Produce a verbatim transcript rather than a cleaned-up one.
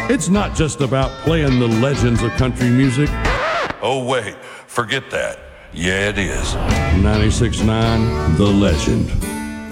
It's not just about playing the legends of country music. Oh, wait, forget that. Yeah, it is. ninety-six point nine The Legend.